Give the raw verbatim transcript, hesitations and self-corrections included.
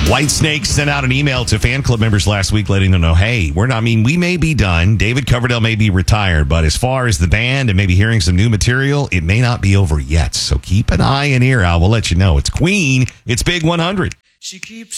Whitesnake sent out an email to fan club members last week letting them know, hey, we're not, I mean, we may be done. David Coverdale may be retired, but as far as the band and maybe hearing some new material, it may not be over yet. So keep an eye and ear out. We'll let you know. It's Queen. It's Big one hundred. She keeps